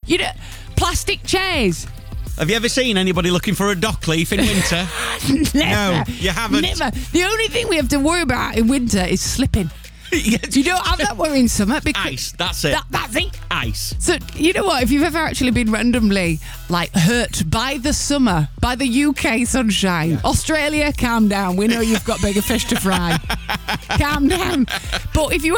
You know, plastic chairs. Have you ever seen anybody looking for a dock leaf in winter? Never. No, you haven't. Never. The only thing we have to worry about in winter is slipping. You don't have that worry in summer because Ice, that's it. That's it. Ice. So, you know what? If you've ever actually been randomly, hurt by the summer, by the UK sunshine, Australia, calm down. We know you've got bigger fish to fry. Calm down. But if you